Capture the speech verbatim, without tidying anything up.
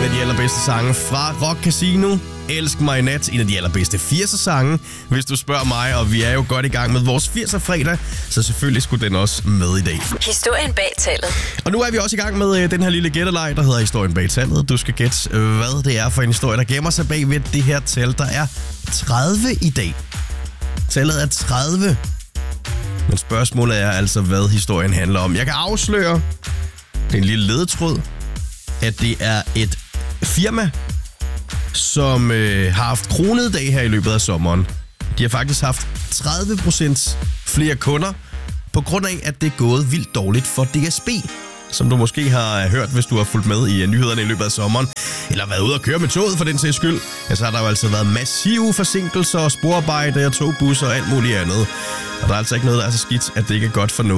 af de allerbedste sange fra Rock Casino. Elsk mig i nat, en af de allerbedste firser sange, hvis du spørger mig, og vi er jo godt i gang med vores firser fredag, så selvfølgelig skulle den også med i dag. Historien bag tallet. Og nu er vi også i gang med øh, den her lille gætteleg, der hedder Historien bag tallet. Du skal gætte, øh, hvad det er for en historie, der gemmer sig bag ved det her tal. Der er tredive i dag. Tallet er tredive. Men spørgsmålet er altså, hvad historien handler om. Jeg kan afsløre, det er en lille ledetråd, at det er et firma, som øh, har haft kronet dag her i løbet af sommeren. De har faktisk haft tredive procent flere kunder, på grund af, at det er gået vildt dårligt for D S B. Som du måske har hørt, hvis du har fulgt med i nyhederne i løbet af sommeren, eller været ude og køre med toget for den sags skyld, ja, så har der jo altså været massive forsinkelser, sporarbejde og togbusser og alt muligt andet. Og der er altså ikke noget, der er så skidt, at det ikke er godt for noget.